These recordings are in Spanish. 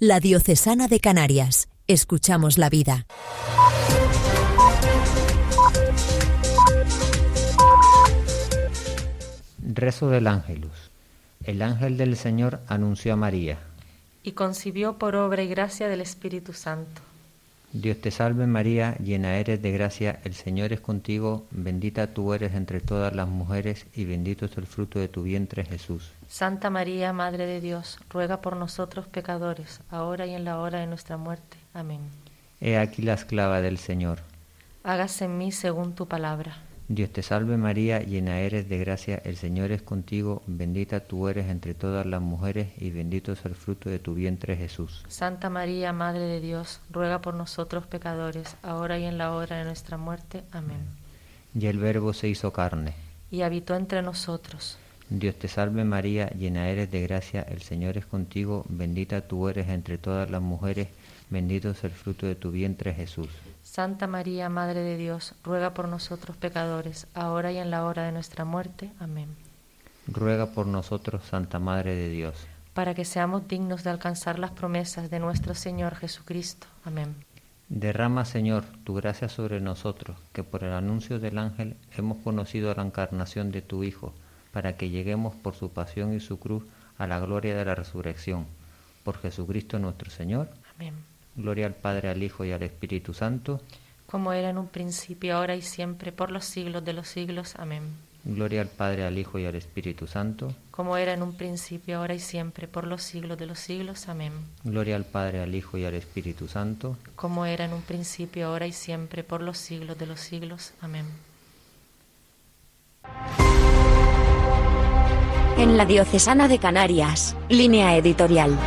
La Diocesana de Canarias. Escuchamos la vida. Rezo del Ángelus. El ángel del Señor anunció a María. Y concibió por obra y gracia del Espíritu Santo. Dios te salve María, llena eres de gracia, el Señor es contigo, bendita tú eres entre todas las mujeres y bendito es el fruto de tu vientre Jesús. Santa María, Madre de Dios, ruega por nosotros pecadores, ahora y en la hora de nuestra muerte. Amén. He aquí la esclava del Señor. Hágase en mí según tu palabra. Dios te salve María, llena eres de gracia, el Señor es contigo, bendita tú eres entre todas las mujeres y bendito es el fruto de tu vientre Jesús. Santa María, Madre de Dios, ruega por nosotros pecadores, ahora y en la hora de nuestra muerte. Amén. Y el Verbo se hizo carne. Y habitó entre nosotros. Dios te salve María, llena eres de gracia, el Señor es contigo, bendita tú eres entre todas las mujeres, bendito es el fruto de tu vientre Jesús. Santa María, Madre de Dios, ruega por nosotros pecadores, ahora y en la hora de nuestra muerte. Amén. Ruega por nosotros, Santa Madre de Dios, para que seamos dignos de alcanzar las promesas de nuestro Señor Jesucristo. Amén. Derrama, Señor, tu gracia sobre nosotros, que por el anuncio del ángel hemos conocido la encarnación de tu Hijo, para que lleguemos por su pasión y su cruz a la gloria de la resurrección. Por Jesucristo nuestro Señor. Amén. Gloria al Padre, al Hijo y al Espíritu Santo. Como era en un principio, ahora y siempre, por los siglos de los siglos. Amén. Gloria al Padre, al Hijo y al Espíritu Santo. Como era en un principio, ahora y siempre, por los siglos de los siglos. Amén. Gloria al Padre, al Hijo y al Espíritu Santo. Como era en un principio, ahora y siempre, por los siglos de los siglos. Amén. En la Diocesana de Canarias, línea editorial.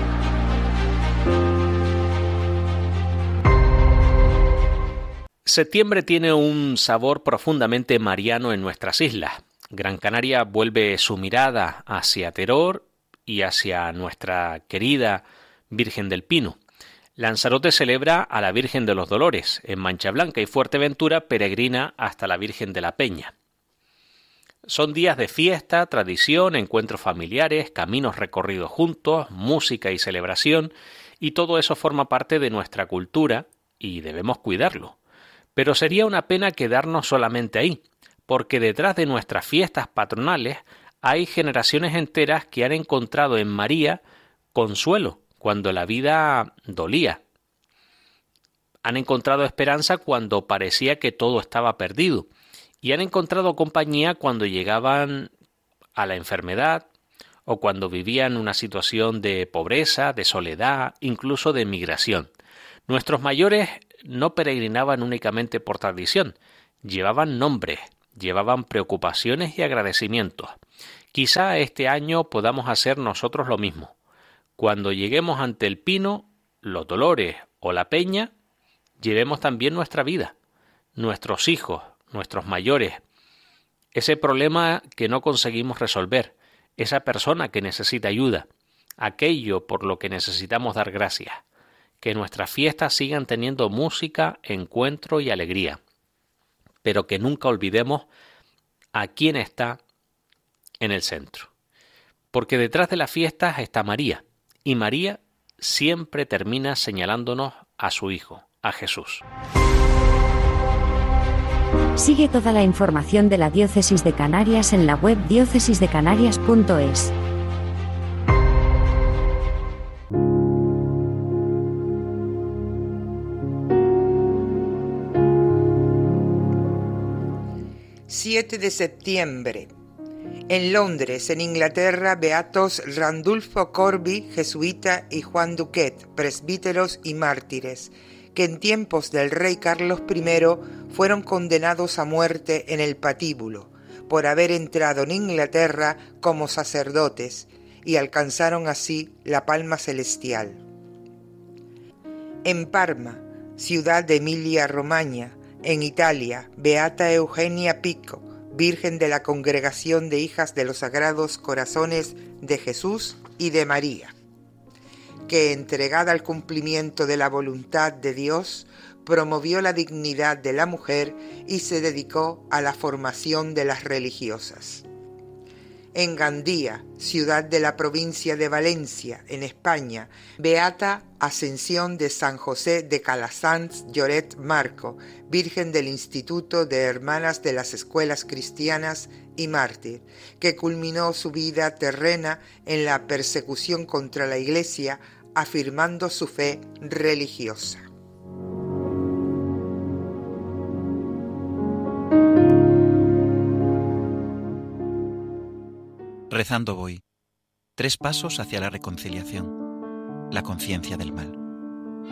Septiembre tiene un sabor profundamente mariano en nuestras islas. Gran Canaria vuelve su mirada hacia Teror y hacia nuestra querida Virgen del Pino. Lanzarote celebra a la Virgen de los Dolores en Mancha Blanca y Fuerteventura peregrina hasta la Virgen de la Peña. Son días de fiesta, tradición, encuentros familiares, caminos recorridos juntos, música y celebración, y todo eso forma parte de nuestra cultura y debemos cuidarlo. Pero sería una pena quedarnos solamente ahí, porque detrás de nuestras fiestas patronales hay generaciones enteras que han encontrado en María consuelo cuando la vida dolía. Han encontrado esperanza cuando parecía que todo estaba perdido, y han encontrado compañía cuando llegaban a la enfermedad o cuando vivían una situación de pobreza, de soledad, incluso de migración. Nuestros mayores no peregrinaban únicamente por tradición, llevaban nombres, llevaban preocupaciones y agradecimientos. Quizá este año podamos hacer nosotros lo mismo. Cuando lleguemos ante el Pino, los Dolores o la Peña, llevemos también nuestra vida, nuestros hijos, nuestros mayores, ese problema que no conseguimos resolver, esa persona que necesita ayuda, aquello por lo que necesitamos dar gracias. Que nuestras fiestas sigan teniendo música, encuentro y alegría, pero que nunca olvidemos a quién está en el centro. Porque detrás de las fiestas está María, y María siempre termina señalándonos a su Hijo, a Jesús. Sigue toda la información de la Diócesis de Canarias en la web diócesisdecanarias.es. ...7 de septiembre... En Londres, en Inglaterra, beatos Randulfo Corby, jesuita, y Juan Duquet, presbíteros y mártires, que en tiempos del rey Carlos I fueron condenados a muerte en el patíbulo, por haber entrado en Inglaterra como sacerdotes, y alcanzaron así la palma celestial. En Parma, ciudad de Emilia-Romagna, en Italia, beata Eugenia Pico, Virgen de la Congregación de Hijas de los Sagrados Corazones de Jesús y de María, que, entregada al cumplimiento de la voluntad de Dios, promovió la dignidad de la mujer y se dedicó a la formación de las religiosas. En Gandía, ciudad de la provincia de Valencia, en España, beata Ascensión de San José de Calasanz Lloret Marco, Virgen del Instituto de Hermanas de las Escuelas Cristianas y mártir, que culminó su vida terrena en la persecución contra la Iglesia, afirmando su fe religiosa. Rezando voy. 3 pasos hacia la reconciliación, la conciencia del mal.